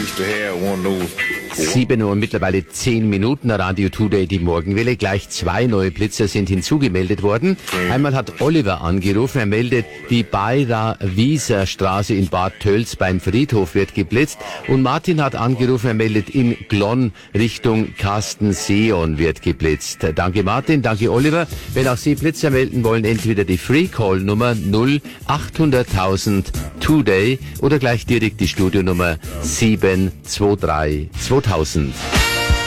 used to have one of those. 7 Uhr und mittlerweile 10 Minuten, Radio Today, die Morgenwelle. Gleich 2 neue Blitzer sind hinzugemeldet worden. Einmal hat Oliver angerufen, er meldet, die Beira-Wieser Straße in Bad Tölz beim Friedhof wird geblitzt. Und Martin hat angerufen, er meldet, in Glonn Richtung Carstenseon wird geblitzt. Danke Martin, danke Oliver. Wenn auch Sie Blitzer melden wollen, entweder die Free-Call-Nummer 0800.000 Today oder gleich direkt die Studionummer 723 2000.